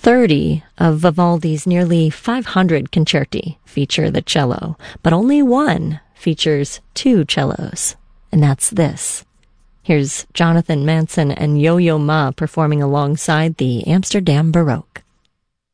30 of Vivaldi's nearly 500 concerti feature the cello, but only one features two cellos, and that's this. Here's Jonathan Manson and Yo-Yo Ma performing alongside the Amsterdam Baroque.